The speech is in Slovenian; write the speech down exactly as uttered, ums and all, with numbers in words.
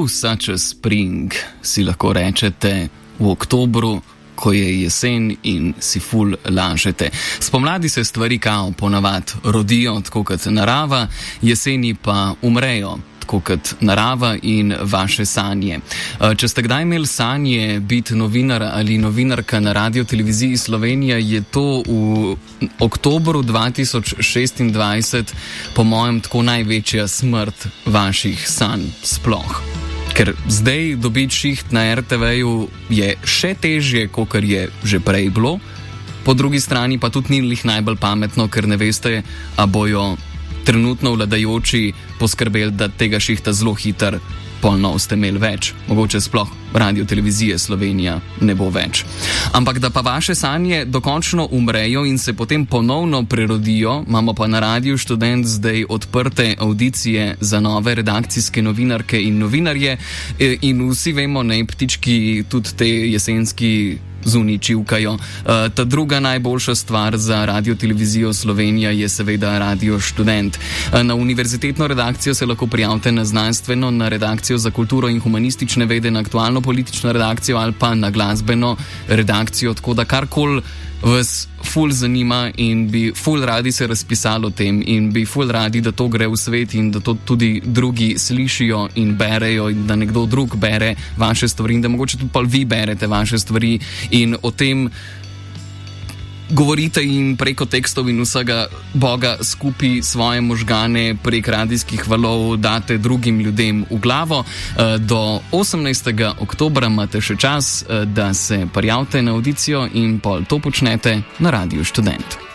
still such a spring, si lahko rečete v oktobru, ko je jesen in si ful lažete. Spomladi se stvari kao ponavad rodijo, tako kot narava, jeseni pa umrejo, tako kot narava in vaše sanje. Če ste kdaj imeli sanje biti novinar ali novinarka na Radioteleviziji Slovenija, je to v oktobru dva tisoč šestindvajset po mojem tako največja smrt vaših sanj sploh. Ker zdaj dobiti šiht na er te veju je še težje, kot je že prej bilo, po drugi strani pa tudi ni lih najbolj pametno, ker ne veste, a bojo trenutno vladajoči poskrbeli, da tega šihta zelo hiter polno ste imeli več. Mogoče sploh Radiotelevizije Slovenija ne bo več. Ampak da pa vaše sanje dokončno umrejo in se potem ponovno prerodijo, imamo pa na Radiu Študent zdaj odprte avdicije za nove redakcijske novinarke in novinarje in vsi vemo, ne, ptički tudi te jesenski zunaj čivkajo. Uh, ta druga najboljša stvar za Radiotelevizijo Slovenija je seveda Radio Študent. Uh, na univerzitetno redakcijo se lahko prijavite na znanstveno, na redakcijo za kulturo in humanistične vede, na aktualno politično redakcijo ali pa na glasbeno redakcijo, tako da karkoli vas ful zanima in bi ful radi se razpisali o tem in bi ful radi, da to gre v svet in da to tudi drugi slišijo in berejo in da nekdo drug bere vaše stvari in da mogoče tudi pa vi berete vaše stvari in o tem govorite in preko tekstov in vsega Boga skupaj svoje možgane prek radijskih valov date drugim ljudem v glavo. Do osemnajstega oktobra imate še čas, da se prijavite na avdicijo in pol to počnete na Radiu Študent.